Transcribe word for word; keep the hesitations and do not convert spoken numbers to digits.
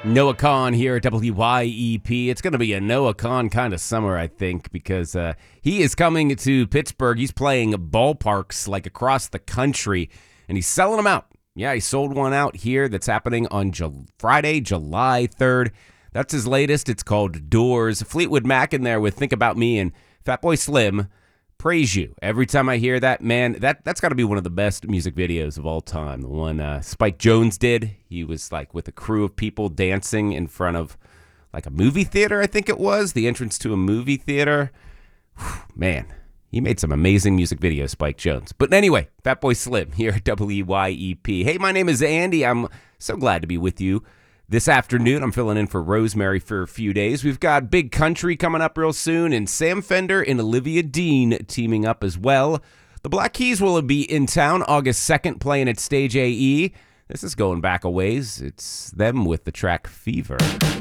Noah Kahan here at W Y E P. It's going to be a Noah Kahan kind of summer, I think, because uh, he is coming to Pittsburgh. He's playing ballparks like across the country, and he's selling them out. Yeah, he sold one out here that's happening on Ju- Friday, July third. That's his latest. It's called Doors. Fleetwood Mac in there with Think About Me and Fatboy Slim. Praise You. Every time I hear that, man, that, that's got to be one of the best music videos of all time. The one uh, Spike Jonze did. He was like with a crew of people dancing in front of like a movie theater, I think it was. The entrance to a movie theater. Whew, man, he made some amazing music videos, Spike Jonze. But anyway, Fatboy Slim here at W Y E P. Hey, my name is Andy. I'm so glad to be with you. This afternoon, I'm filling in for Rosemary for a few days. We've got Big Country coming up real soon, and Sam Fender and Olivia Dean teaming up as well. The Black Keys will be in town August second, playing at Stage A E. This is going back a ways. It's them with the track Fever.